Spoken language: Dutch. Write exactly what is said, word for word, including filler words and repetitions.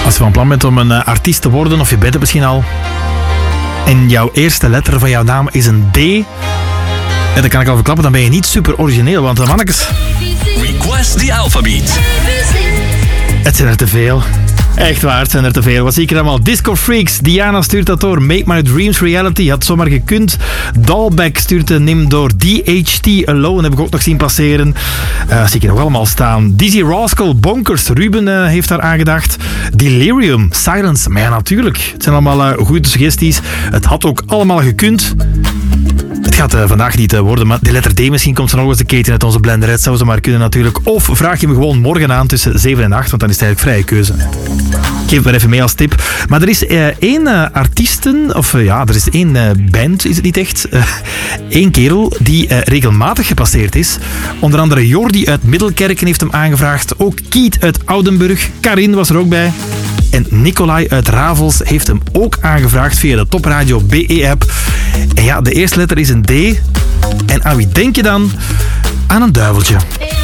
Als je van plan bent om een uh, artiest te worden, of je bent het misschien al, en jouw eerste letter van jouw naam is een D, en dan kan ik al verklappen, dan ben je niet super origineel, want de mannetjes... Request the alphabet. Het zijn er te veel. Echt waar, het zijn er te veel. Wat zie ik er allemaal? Disco Freaks, Diana stuurt dat door. Make My Dreams Reality, had zomaar gekund. Dalbeck stuurt de Nim door. D H T Alone heb ik ook nog zien passeren. Uh, zie ik er nog allemaal staan. Dizzy Rascal, Bonkers, Ruben uh, heeft daar aangedacht. Delirium, Silence, maar ja natuurlijk. Het zijn allemaal uh, goede suggesties. Het had ook allemaal gekund. Het gaat uh, vandaag niet uh, worden, maar die letter D misschien komt er nog eens een keertje uit onze blender. Het zou ze maar kunnen natuurlijk. Of vraag je me gewoon morgen aan tussen zeven en acht, want dan is het eigenlijk vrije keuze. Ik geef het maar even mee als tip. Maar er is uh, één uh, artiesten, of uh, ja, er is één uh, band, is het niet echt. Uh, één kerel die uh, regelmatig gepasseerd is. Onder andere Jordi uit Middelkerken heeft hem aangevraagd. Ook Kiet uit Oudenburg. Karin was er ook bij. En Nicolai uit Ravels heeft hem ook aangevraagd via de Top Radio B E-app. En ja, de eerste letter is een D. En aan wie denk je dan? Aan een duiveltje.